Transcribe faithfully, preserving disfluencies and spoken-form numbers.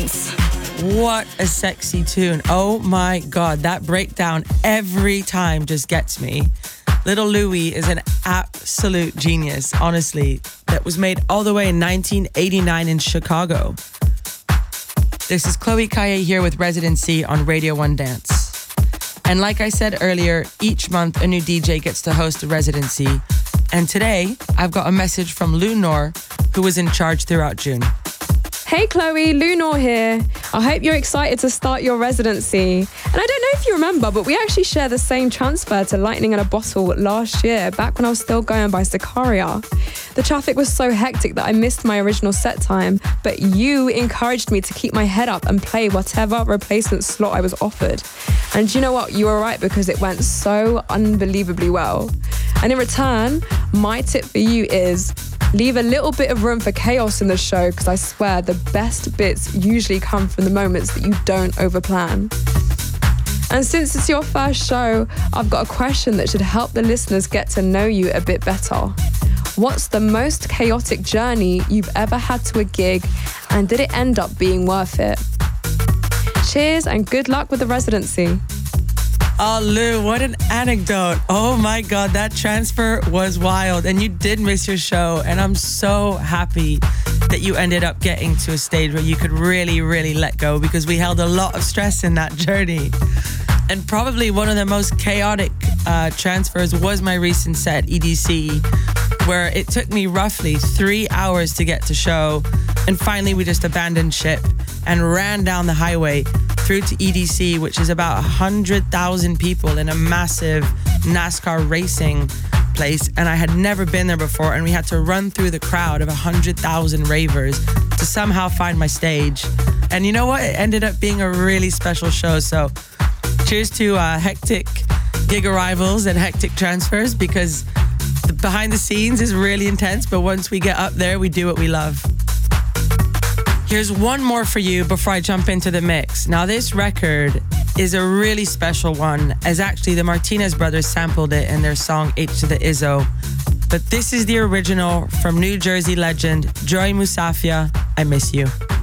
Dance. What a sexy tune. Oh my God, that breakdown every time just gets me. Little Louis is an absolute genius, honestly. That was made all the way in nineteen eighty-nine in Chicago. This is Chloe Kaye here with Residency on Radio One Dance. And like I said earlier, each month a new D J gets to host a residency. And today, I've got a message from Lou Noor, who was in charge throughout June. Hey Chloe, Lou Noor here. I hope you're excited to start your residency. And I don't know if you remember, but we actually shared the same transfer to Lightning in a Bottle last year, back when I was still going by Sicaria. The traffic was so hectic that I missed my original set time, but you encouraged me to keep my head up and play whatever replacement slot I was offered. And you know what? You were right, because it went so unbelievably well. And in return, my tip for you is leave a little bit of room for chaos in the show, because I swear the best bits usually come from the moments that you don't overplan. And since it's your first show, I've got a question that should help the listeners get to know you a bit better. What's the most chaotic journey you've ever had to a gig, and did it end up being worth it? Cheers and good luck with the residency. Oh, Lou, what an anecdote. Oh my God, that transfer was wild. And you did miss your show. And I'm so happy that you ended up getting to a stage where you could really, really let go, because we held a lot of stress in that journey. And probably one of the most chaotic uh, transfers was my recent set, E D C, where it took me roughly three hours to get to show. And finally, we just abandoned ship and ran down the highway through to E D C, which is about one hundred thousand people in a massive NASCAR racing place. And I had never been there before, and we had to run through the crowd of one hundred thousand ravers to somehow find my stage. And you know what? It ended up being a really special show. So cheers to uh, hectic gig arrivals and hectic transfers, because the behind the scenes is really intense, but once we get up there, we do what we love. Here's one more for you before I jump into the mix. Now, this record is a really special one, as actually the Martinez brothers sampled it in their song H to the Izzo. But this is the original from New Jersey legend Joey Musafia, I Miss You.